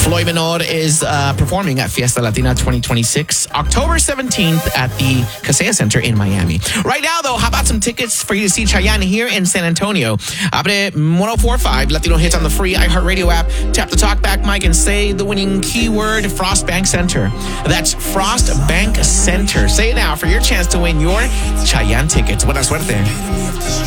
Floyd Menor is performing at Fiesta Latina 2026, October 17th at the Kaseya Center in Miami. Right now, though, how about some tickets for you to see Chayanne here in San Antonio? Abre 1045 Latino Hits on the free iHeartRadio app. Tap the talkback mic and say the winning keyword, Frost Bank Center. That's Frost Bank Center. Say it now for your chance to win your Chayanne tickets. Buena suerte.